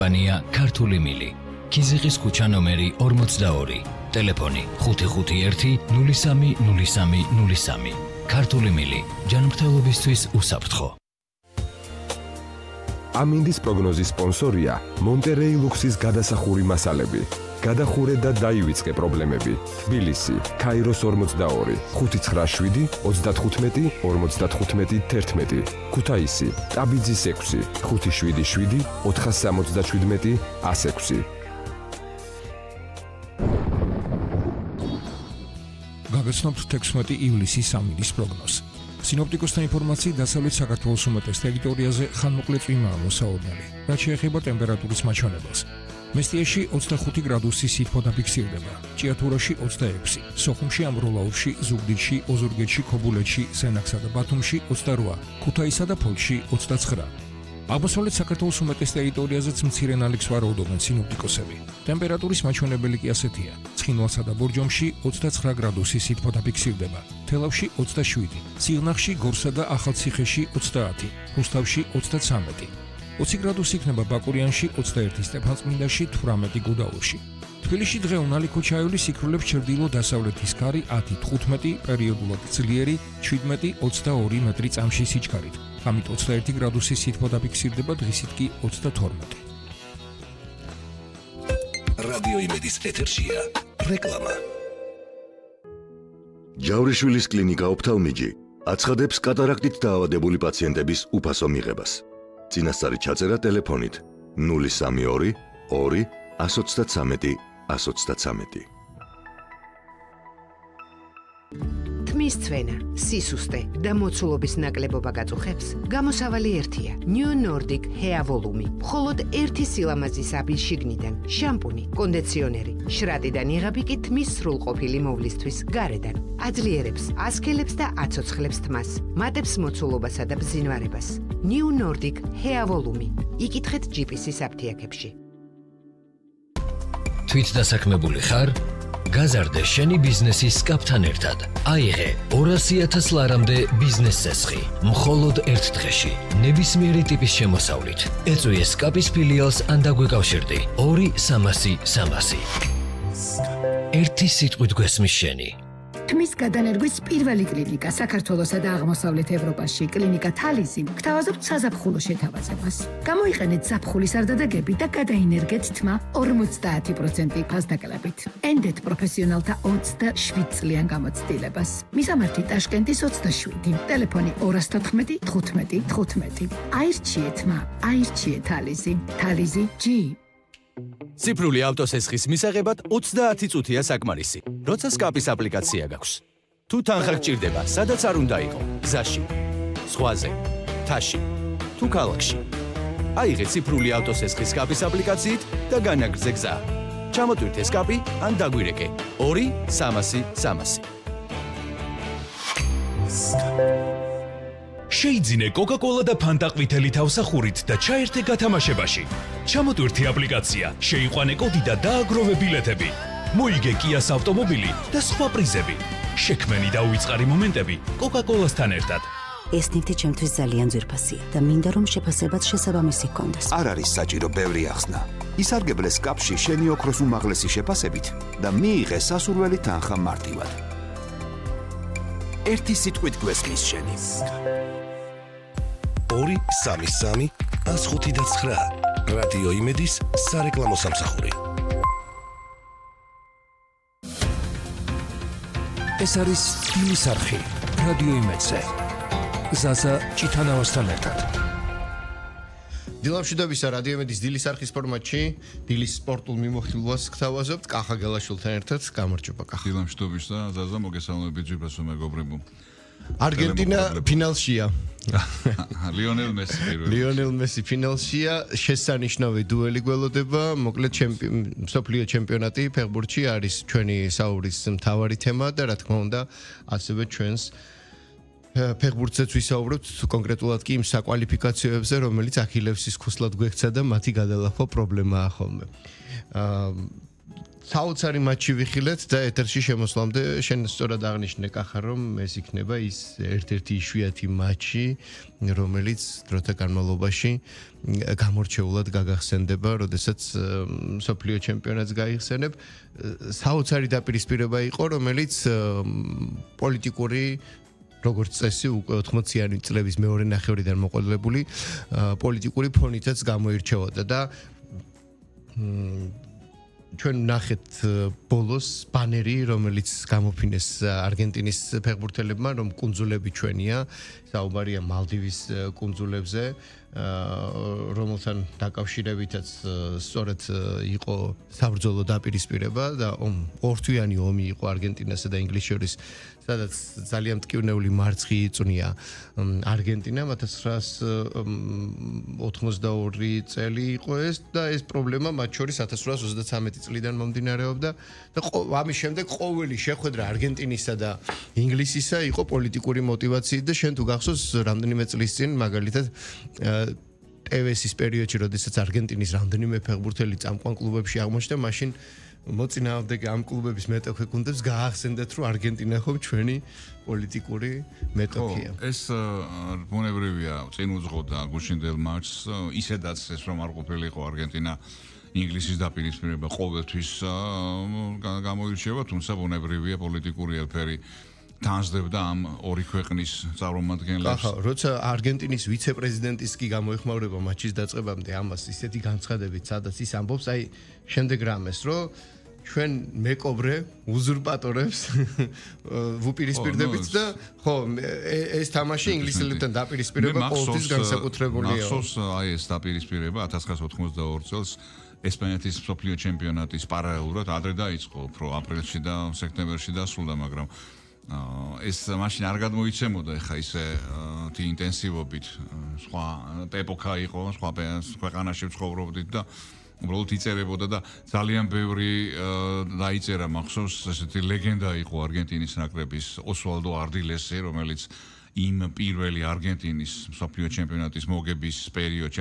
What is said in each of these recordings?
კომპანია ქართული მილი. ქიზიყის ქუჩა ნომერი 42. ტელეფონი 551 03 03 03. ქართული მილი. ჯანმრთელობისთვის უსაფრთხო. ამინდის პროგნოზის სპონსორია მონტერეი ლუქსის გადასახური მასალები. გადახურე და დაივიწყე პრობლემები. თბილისი, ქაიროს 42, 597 35 55 11. ქუთაისი, ტაბიძის 6, 577 477 106. გაგაცნობთ 16 ივლისის ამინდის პროგნოზს. სინოპტიკოსთა ინფორმაციით დასავლეთ საქართველოს უმეტეს ტერიტორიაზე ხანმოკლე წვიმაა მოსაოდნელი, რაც შეეხება ტემპერატურის მაჩვენებელს. მესტიაში 25 გრადუსი სითბო დაფიქსირდება, ჭიათურაში 26, სოხუმში, ამბროლაურში, ზუგდიდში, ოზურგეთში, ქობულეთში, სენაკსა და ბათუმში 28, ქუთაისსა და ფოთში 29. აღმოსავლეთ საქართველოს უმეტეს ტერიტორიაზეც მცირე ნალექს ვარაუდობენ სინოპტიკოსები. ტემპერატურის მაჩვენებელი კი ასეთია: ცხინვალსა და ბორჯომში 29 გრადუსი სითბო დაფიქსირდება, თელავში 27, სიღნაღში, გორსა და ახალციხეში 30, რუსთავში 33. 20 გრადუსი იქნება ბაკურიანში, 21 სტეფანწმინდაში, 18 გუდაურში. თბილისში დღე უნალიქო ჩაივლის სიქრულებს ჩრდილო-დასავლეთის ქარი 10-15, პერიოდულად ძლიერი 17-22 მეტრი წამში სიჩქარით. ამით 21 გრადუსი სითბო დაფიქსირდება, დღისით კი 32. რადიო იმედის ეთერშია რეკლამა. ჯავრიშვილის კლინიკა ოფთალმიჯი აცხადებს კატარაქტით დაავადებული პაციენტების უფასო მიღებას. წინასწარი ჩაწერა ტელეფონით 032 2 133 133. თმის ცვენა, სისუსტე და მოცულობის ნაკლებობა გაწუხებს, გამოსავალი ერთია: New Nordic Hair Volume. მხოლოდ ერთი სილამაზის აბის შიგნიდან შამპუნი, კონდიციონერი, შრატიდან იღები კი თმის სრულყოფილი მოვლისთვის გარედან. აძლიერებს, ასქელებს და აცოცხლებს თმას, მატებს მოცულობასა და ბზინვარებას. New Nordic Hair Volume. იკითხეთ GPC-ის აფთიაქებში. თვით დასაქმებული ხარ? გაზარდე შენი ბიზნესის სკაპთან ერთად. აიღე 200,000 ლარამდე ბიზნეს წესხი. მხოლოდ ერთ დღეში. ნებისმიერი ტიპის შემოსავლით. ეწვიე სკაპის ფილიალს ან დაგვეკავშირდი 2-300 300. ერთი სიტყვით გვესმის შენი. თმის გადანერგვის პირველი კლინიკა საქართველოსა და აღმოსავლეთ ევროპაში, კლინიკა თალიზი, გთავაზობთ საზაფხულო შეთავაზებას. გამოიყენეთ ზაფხულის არდადეგები და გადაინერგეთ თმა 50% ფასდაკლებით. ენდეთ პროფესიონალთა 27 წლიან გამოცდილებას. მისამართი ტაშკენტის 27, ტელეფონი 214 15 15. აირჩიე თმა, აირჩიე თალიზი. თალიზი G. ციფრული ავტოსესხის მისაღებად 30 წუთია საკმარისი, როცა სკაპის აპლიკაცია გაქვს. თუ თანხა გჭირდება, სადაც არ უნდა იყო, გზაში, ზღვაზე, მთაში, თუ ქალაქში. აიღე ციფრული ავტოსესხის სკაპის აპლიკაციით და განაგრძე გზა. ჩამოტვირთე სკაპი ან დაგვირეკე 2-300 300. შეიძინე კოკა-კოლა და ფანტა ყვითელი თავსახურით და ჩაერთე გათამაშებაში. ჩამოტვირთე აპლიკაცია, შეიყვანე კოდი და დააგროვე ბილეთები. მოიგე კიას ავტომობილი და სხვა პრიზები. შექმენი და უიწყარი მომენტები კოკა-კოლასთან ერთად. ეს ნივთი ჩემთვის ძალიან ძვირფასია და მინდა რომ შეფასებაც შესაბამისი ჰქონდეს. არ არის საჭირო ბევრი ახსნა. ისარგებლე სკაპში შენი ოქროს უმაღლესი შეფასებით და მიიღე სასურველი თანხა მარტივად. ერთი სიტყვით გვესმის შენი. 2-3-3 105-9 რადიო იმედის სარეკლამო სამსახური. ეს არის დილის არხი რადიო იმედზე. ზაზა ჭიტანავასთან ერთად. დილამშვიდობისა რადიო იმედის დილის არხის ფორმატში დილის სპორტულ მიმოხილვას გთავაზობთ კახა გელაშვილთან ერთად. გამარჯობა კახა. დილამშვიდობისა ზაზა, მოგესალმებით ჯიბრასო მეგობრებო. არგენტინა ფინალშია. ლიონელ მესი პირველი. ლიონელ მესი ფინალშია, შესანიშნავი დუელი გველოდება, მოკლედ მსოფლიო ჩემპიონატი ფეხბურთში არის ჩვენი საუბრის მთავარი თემა და რა თქმა უნდა, ასევე ჩვენს ფეხბურთზეც ვისაუბრებთ, კონკრეტულად კი იმ საკვალიფიკაციოებზე, რომელიც ახილევსის ქუსლად გვექცა და მათი გადალახვა პრობლემაა ხოლმე. საოცარი მატჩი ვიხილეთ და ეთერში შემოსვლამდე შენ სწორად აღნიშნე კახა რომ ეს იქნება ის ერთ-ერთი იშვიათი მატჩი რომელიც დროთა განმავლობაში გამორჩეულად გაგახსენდება, როდესაც მსოფლიო ჩემპიონატს გაიხსენებ. საოცარი დაპირისპირება იყო, რომელიც პოლიტიკური როგორც წესი უკვე 80-იანი წლების მეორე ნახევრიდან მოყოლებული პოლიტიკური ფონითაც გამოირჩეოდა და ჩვენ ნახეთ ბოლოს ბანერი, რომელიც გამოფინეს არგენტინის ფეხბურთელებმა, რომ კუნძულები ჩვენია, საუბარია მალდივის კუნძულებზე, რომელთან დაკავშირებითაც სწორედ იყო საბრძოლო დაპირისპირება და ორთვიანი ომი იყო არგენტინასა და ინგლისის შორის, სადაც ძალიან მტკივნეული მარცხი იწვნია არგენტინამ 1982 წელი იყო ეს და ეს პრობლემა მათ შორის 1833 წლიდან მომდინარეობდა და ამის შემდეგ ყოველი შეხვედრა არგენტინისა და ინგლისისა იყო პოლიტიკური მოტივაციით და შენ თუ გახსოვს რამდენიმე წლის წინ მაგალითად ტევესის პერიოდში, როდესაც არგენტინის რამდენიმე ფეხბურთელი წამყვან კლუბებში აღმოჩნდა, მაშინ მოწინააღმდეგე ამ კლუბების მეტოქე გუნდებს გაახსენდათ, რომ არგენტინა ხომ ჩვენი პოლიტიკური მეტოქია. ეს ბუნებრივია, წინ უძღოდა გუშინდელ მატჩს, ისედაც ეს რომ არ ყოფილიყო არგენტინა ინგლისის დაპირისპირება ყოველთვის გამოირჩევა, თუმცა ბუნებრივია პოლიტიკური ელფერი თანსდებდა ამ ორი ქვეყნის წარმომადგენლებს. ახლა როცა არგენტინის ვიცე-პრეზიდენტის კი გამოეხმაურება მატჩის დაწყებამდე ამას ისეთი განცხადებით, სადაც ის ამბობს, აი შემდეგ რამეს, რომ ჩვენ მეკობრე უზურპატორებს ვუპირისპირდებით და ხო ეს თამაში ინგლისელებთან დაპირისპირება ყოველთვის განსაკუთრებულია. მახსოვს აი ეს დაპირისპირება 1982 წელს ესპანეთის მსოფლიო ჩემპიონატის პარალელურად ადრე დაიწყო, უფრო აპრილში და სექტემბერში დასრულდა, მაგრამ ეს მაშინ არ გადმოიცემოდა ხა ისე ინტენსივობით სხვა ეპოქა იყო სხვა ქვეყანაში ცხოვრობდით და უბრალოდ იწერებოდა და ძალიან ბევრი დაიწერა მახსოვს ესეთი ლეგენდა იყო არგენტინის ნაკრების ოსვალდო არდილესი რომელიც იმ პირველი არგენტინის მსოფლიო ჩემპიონატის მოგების პერიოდში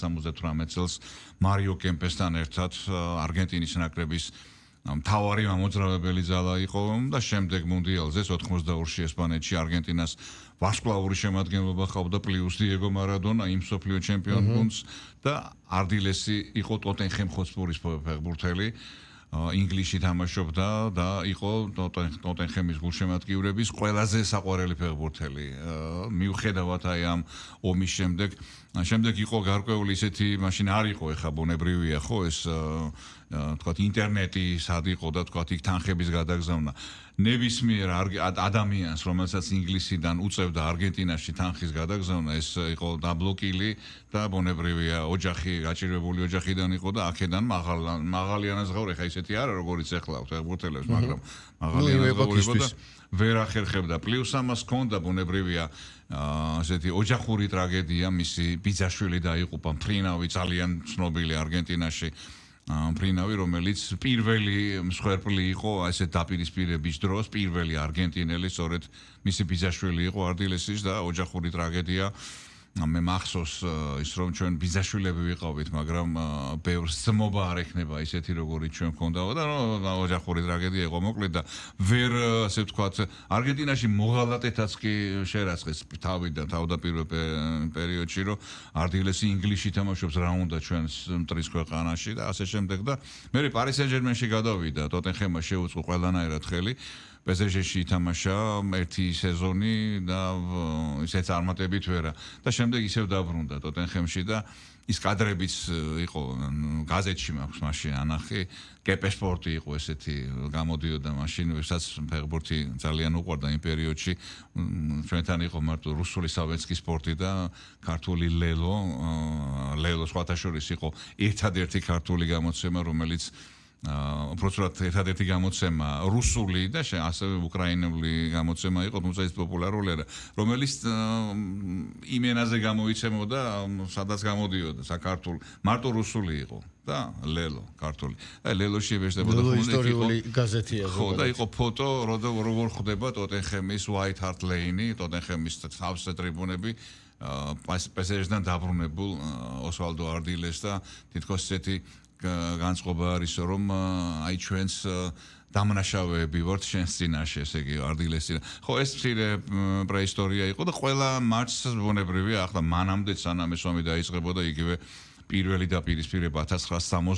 1978 წელს მარიო კემპესთან ერთად არგენტინის ნაკრების მთავარი ამოძრავებელი ძალა იყო და შემდეგ მუნდიალზე 82-ში ესპანეთში არგენტინას ვარსკვლავური შემადგენლობა ჰყავდა პლუს დიეგო მარადონა იმ მსოფლიო ჩემპიონ გუნდს და არდილესი იყო ტოტენჰემ ხოტსპურის ფეხბურთელი ინგლისში თამაშობდა და იყო ტოტენჰემის გულშემატკივრების ყველაზე საყვარელი ფეხბურთელი მიუხედავად აი ამ ომის შემდეგ იყო გარკვეული ისეთი მაშინ არ იყო ეხა ბუნებრივია ხო ეს თქვათ ინტერნეტი სად იყო და თქვათ იქ თანხების გადაგზავნა ნებისმიერ ადამიანს რომელსაც ინგლისიდან უწევდა არგენტინაში თანხის გადაგზავნა ეს იყო დაბლოკილი და ბუნებრივია ოჯახი გაჭირვებული ოჯახიდან იყო და აქედან მაღალი ანაზღაური ხა ისეთი არა როგორც ეხლა ფეხბურთელებს მაგრამ მაღალი ანაზღაური იყო და ვერ ახერხებდა პლუს ამას ჰქონდა ბუნებრივია ასეთი ოჯახური ტრაგედია მისი ბიძაშვილი დაიღუპა მფრინავი ძალიან ცნობილი არგენტინაში მფრინავი რომელიც პირველი მსხვერპლი იყო ესე დაპირისპირების დროს პირველი არგენტინელი სწორედ მისი ბიძაშვილი იყო არდილესის და ოჯახური ტრაგედია მე მახსოვს ის რომ ჩვენ ბიძაშვილები ვიყავით მაგრამ ბევრს ძმობა არ ექნება ისეთი როგორიც ჩვენ გქონდაო და ოჯახური ტრაგედია იყო მოკლედ და ვერ ასე ვთქვათ არგენტინაში მოღალატეთაც კი შერაცხეს თავდაპირველ პერიოდში რომ არდილესი ინგლისში თამაშობს რა უნდა ჩვენს მტრის ქვეყანაში და ასე შემდეგ და მე პარი სენ-ჟერმენში გადავიდა ტოტენჰემმა შეუწყო ყველანაირად ხელი PSG-ში ითამაშა ერთი სეზონი და ისე წარმატებით ვერა და შემდეგ ისევ დაბრუნდა ტოტენჰემში და ის კადრებიც იყო გაზეთში მაქვს მაშინ ანახი კეპე სპორტი იყო ესეთი გამოდიოდა მაშინ ვისაც ფეხბურთი ძალიან უყვარდა იმ პერიოდში ჩვენთან იყო მარტო რუსული სავენსკი სპორტი და ქართული ლელო სხვათა შორის იყო ერთადერთი ქართული გამოცემა რომელიც უბრალოდ ერთადერთი გამოცემა რუსული და ასევე უკრაინული გამოცემა იყო, თუმცა ის პოპულარული არა, რომელიც იმ ენაზე გამოიცემოდა, სადაც გამოდიოდა საქართველოს, მარტო რუსული იყო და ლელო ქართული. აი ლელოში ეშდებოდა ისტორიული გაზეთია. ხო, და იყო ფოტო, როგორ ხდება ტოტენჰემის White Hart Lane-ი, ტოტენჰემის თავზე ტრიბუნები PSG-დან დაბრუნებულ ოსვალდო არდილეს და თითქოს ესეთი განწყობა არის რომ აი ჩვენს დამნაშავეები ვართ შენს წინაშე, ესე იგი არდილესი. ხო, ეს მცირე პრეისტორია იყო და ყველა მატჩს ბუნებრივია, ახლა მანამდე სანამ ეს ომი დაიწყებოდა იგივე პირველი დაპირისპირება 1960